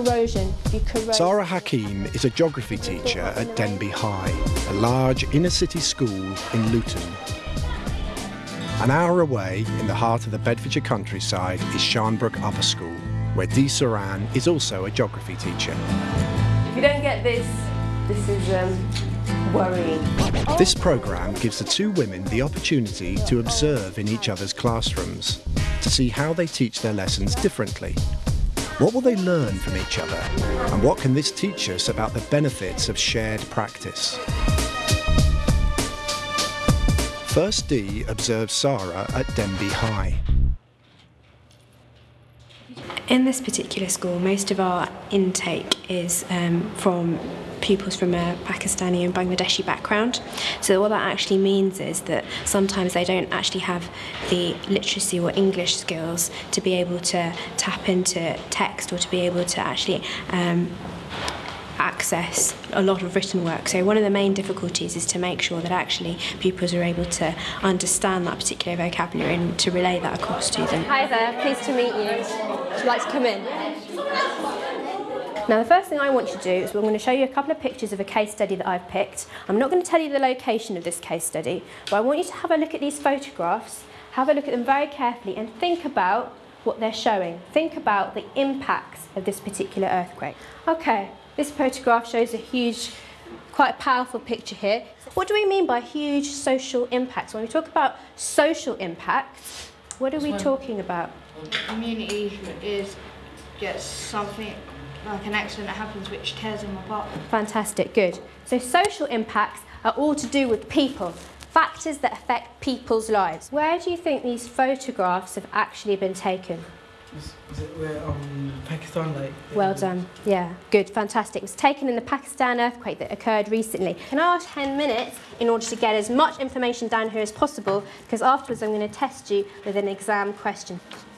corrosion. Sarah Hakim is a geography teacher at Denby High, a large inner-city school in Luton. An hour away, in the heart of the Bedfordshire countryside, is Sharnbrook Upper School, where Dee Saran is also a geography teacher. If you don't get this, this is worrying. This programme gives the two women the opportunity to observe in each other's classrooms, to see how they teach their lessons differently. What will they learn from each other? And what can this teach us about the benefits of shared practice? First, Dee observes Sarah at Denby High. In this particular school, most of our intake is from pupils from a Pakistani and Bangladeshi background. So what that actually means is that sometimes they don't actually have the literacy or English skills to be able to tap into text or to be able to actually access a lot of written work. So one of the main difficulties is to make sure that actually pupils are able to understand that particular vocabulary and to relay that across to them. Hi there, pleased to meet you. Would you like to come in? Now the first thing I want you to do is we're going to show you a couple of pictures of a case study that I've picked. I'm not going to tell you the location of this case study, but I want you to have a look at these photographs, have a look at them very carefully and think about what they're showing. Think about the impacts of this particular earthquake. Okay, this photograph shows a huge, quite a powerful picture here. What do we mean by huge social impacts? When we talk about social impacts, what are we talking about? The community gets something like an accident that happens which tears them apart. Fantastic, good. So social impacts are all to do with people, factors that affect people's lives. Where do you think these photographs have actually been taken? Is it where Pakistan, like? Well done, yeah, good, fantastic. It was taken in the Pakistan earthquake that occurred recently. Can I ask 10 minutes in order to get as much information down here as possible, because afterwards I'm going to test you with an exam question.